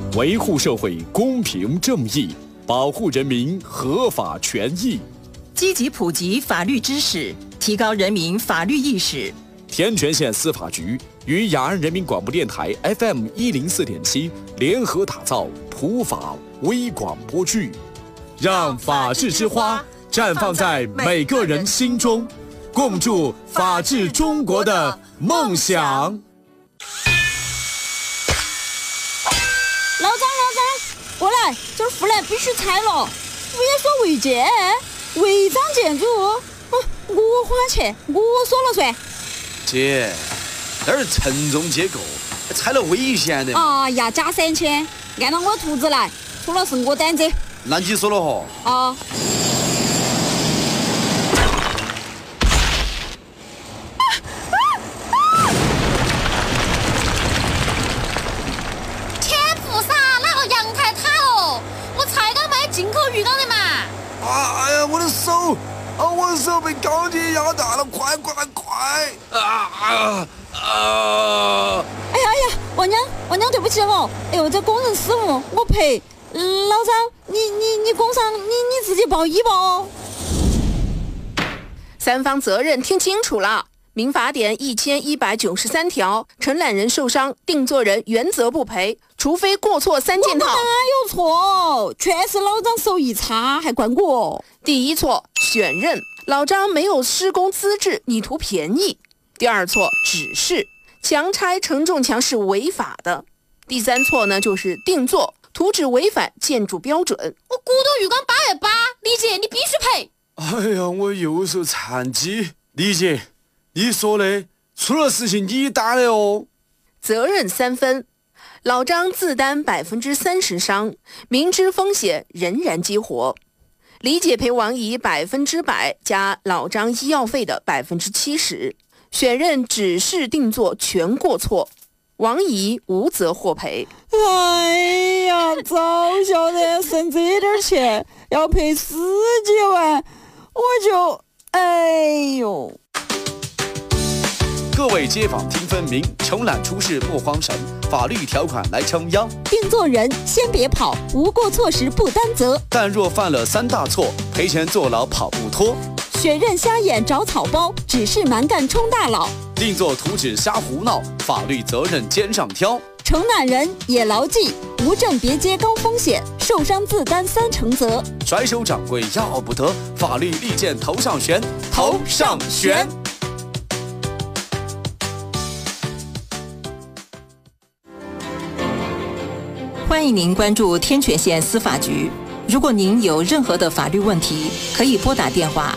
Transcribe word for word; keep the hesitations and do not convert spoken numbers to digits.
维护社会公平正义，保护人民合法权益， 积极普及法律知识，提高人民法律意识。 天全县司法局与雅安人民广播电台 F M 一零四点七联合打造普法微广播剧，让法治之花绽放在每个人心中，共筑法治中国的梦想。 老张，老张，过来，这儿护栏必须拆了。为所违建，违章建筑，嗯，我花钱，我说了算。 姐，那儿承重结构，拆了危险的。 哎呀，加三千，按照我图纸来，出了是我担子。 那你说了哈？ 啊。 进口鱼缸的嘛！ 啊！哎呀，我的手！啊，我的手被钢筋压断了！快快快！啊啊啊！ 哎呀哎呀，王娘，王娘，对不起哦！哎呦，这工人失误，我赔。老张，你你你工伤，你你自己报医保哦。 三方责任听清楚了。民法典一千一百九十三条，承揽人受伤，定作人原则不赔，除非过错三件套。 哪有错？全是老张手艺差，还怪我。 第一错，选任，老张没有施工资质，你图便宜。第二错，指示，强拆承重墙是违法的。第三错呢，就是定做，图纸违反建筑标准。 我骨头浴缸八万八，李姐你必须赔。 哎呀，我右手残疾，李姐。你说的，出了事情你担的哦。 责任三分，老张自担百分之三十伤，明知风险仍然激活。李姐赔王姨百分之百加老张医药费的百分之七十，选任指示定做全过错，王姨无责获赔。 哎呀，早晓得省这点钱要赔十几万，我就哎呦。 各位街坊听分明，承揽出事莫慌神，法律条款来撑腰。 定做人先别跑，无过错时不担责。 但若犯了三大错，赔钱坐牢跑不脱。 选任瞎眼找草包，指示蛮干充大佬。 定做图纸瞎胡闹，法律责任肩上挑。 承揽人也牢记，无证别接高风险，受伤自担三成责。 甩手掌柜要不得，法律利剑头上悬，头上悬。 欢迎您关注天全县司法局。如果您有任何的法律问题，可以拨打电话